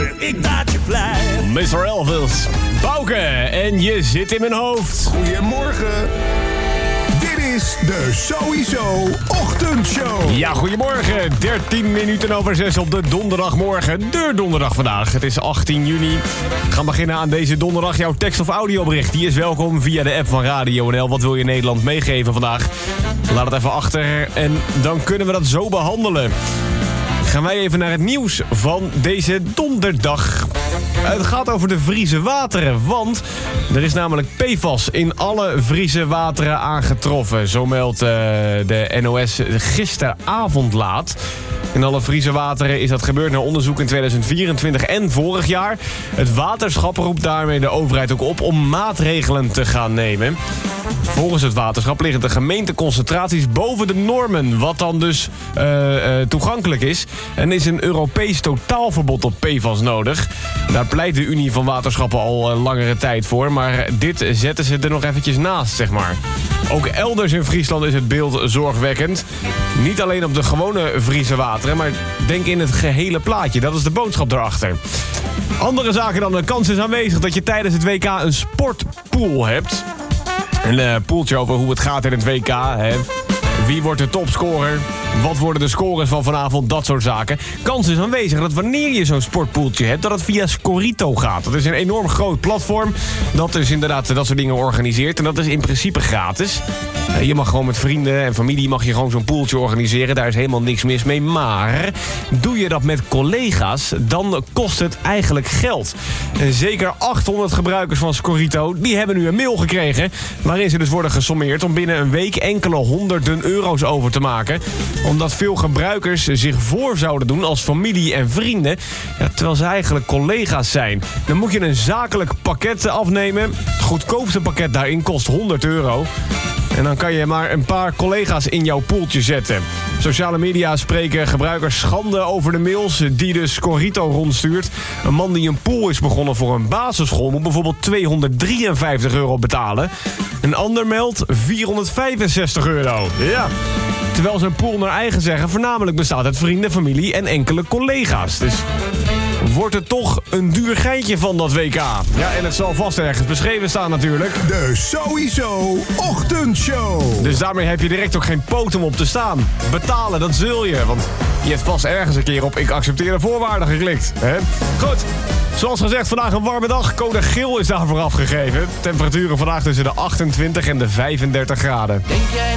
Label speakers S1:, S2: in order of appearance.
S1: ik maak je blij.
S2: Mr. Elvis, Bouke, en je zit in mijn hoofd.
S3: Goedemorgen. Dit is de Sowieso Ochtendshow.
S2: Ja, goedemorgen. 13 minuten over 6 op de donderdagmorgen. De donderdag vandaag. Het is 18 juni. We gaan beginnen aan deze donderdag. Jouw tekst- of audiobericht, die is welkom via de app van Radio NL. Wat wil je Nederland meegeven vandaag? Laat het even achter en dan kunnen we dat zo behandelen. Gaan wij even naar het nieuws van deze donderdag. Het gaat over de Friese wateren, want er is namelijk PFAS in alle Friese wateren aangetroffen. Zo meldt de NOS gisteravond laat. In alle Friese wateren is dat gebeurd na onderzoek in 2024 en vorig jaar. Het waterschap roept daarmee de overheid ook op om maatregelen te gaan nemen. Volgens het waterschap liggen de gemeenteconcentraties boven de normen, wat dan dus toegankelijk is. En is een Europees totaalverbod op PFAS nodig. Daar pleit de Unie van Waterschappen al langere tijd voor, maar dit zetten ze er nog eventjes naast, zeg maar. Ook elders in Friesland is het beeld zorgwekkend. Niet alleen op de gewone Friese wateren, maar denk in het gehele plaatje. Dat is de boodschap erachter. Andere zaken dan, de kans is aanwezig dat je tijdens het WK een sportpool hebt. Een poeltje over hoe het gaat in het WK. Hè. Wie wordt de topscorer? Wat worden de scores van vanavond? Dat soort zaken. Kans is aanwezig dat wanneer je zo'n sportpoeltje hebt, dat het via Scorito gaat. Dat is een enorm groot platform dat dus inderdaad dat soort dingen organiseert. En dat is in principe gratis. Je mag gewoon met vrienden en familie mag je gewoon zo'n poeltje organiseren. Daar is helemaal niks mis mee. Maar doe je dat met collega's, dan kost het eigenlijk geld. En zeker 800 gebruikers van Scorito, die hebben nu een mail gekregen waarin ze dus worden gesommeerd om binnen een week enkele honderden euro's over te maken. Omdat veel gebruikers zich voor zouden doen als familie en vrienden, ja, terwijl ze eigenlijk collega's zijn. Dan moet je een zakelijk pakket afnemen. Het goedkoopste pakket daarin kost 100 euro. En dan kan je maar een paar collega's in jouw poeltje zetten. Sociale media spreken gebruikers schande over de mails die de Scorito rondstuurt. Een man die een pool is begonnen voor een basisschool moet bijvoorbeeld 253 euro betalen. Een ander meldt 465 euro. Ja. Terwijl zijn pool naar eigen zeggen voornamelijk bestaat uit vrienden, familie en enkele collega's. Dus wordt het toch een duur geintje van dat WK. Ja, en het zal vast ergens beschreven staan natuurlijk.
S3: De Sowieso Ochtendshow.
S2: Dus daarmee heb je direct ook geen poot om op te staan. Betalen, dat zul je. Want je hebt vast ergens een keer op ik accepteer de voorwaarden geklikt. Hè? Goed, zoals gezegd, vandaag een warme dag. Code geel is daarvoor afgegeven. Temperaturen vandaag tussen de 28 en de 35 graden.